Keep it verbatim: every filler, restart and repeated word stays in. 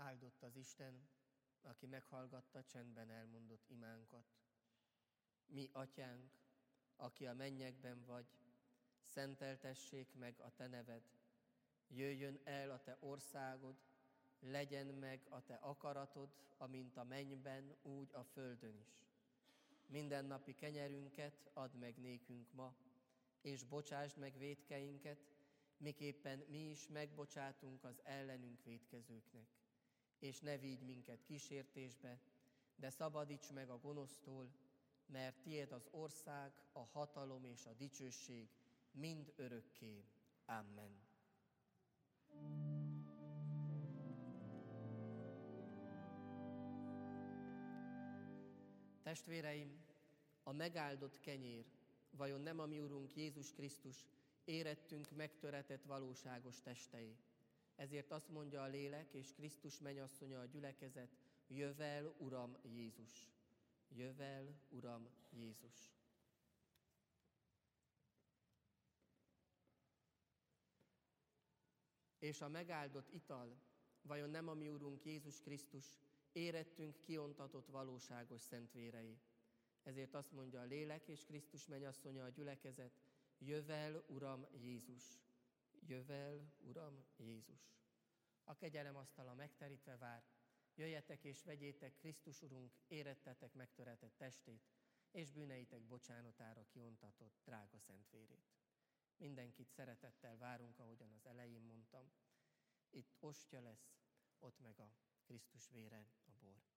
Áldott az Isten, aki meghallgatta csendben elmondott imánkat. Mi, Atyánk, aki a mennyekben vagy, szenteltessék meg a te neved. Jöjjön el a te országod, legyen meg a te akaratod, amint a mennyben, úgy a földön is. Mindennapi kenyerünket add meg nékünk ma, és bocsásd meg vétkeinket, miképpen mi is megbocsátunk az ellenünk vétkezőknek. És ne vigy minket kísértésbe, de szabadíts meg a gonosztól, mert tiéd az ország, a hatalom és a dicsőség mind örökké. Amen. Testvéreim, a megáldott kenyér, vajon nem a mi Urunk Jézus Krisztus érettünk megtöretett valóságos testei? Ezért azt mondja a lélek és Krisztus mennyasszonya a gyülekezet, jövel, Uram Jézus! Jövel, Uram Jézus! És a megáldott ital, vajon nem a mi Urunk Jézus Krisztus érettünk kiontatott valóságos szentvérei? Ezért azt mondja a lélek és Krisztus mennyasszonya a gyülekezet, jövel, Uram Jézus! Jövel, Uram Jézus! A kegyelem asztala megterítve vár, jöjjetek és vegyétek Krisztus Urunk érettetek megtöretett testét, és bűneitek bocsánatára kiontatott drága szentvérét. Mindenkit szeretettel várunk, ahogyan az elején mondtam. Itt ostya lesz, ott meg a Krisztus vére, a bor.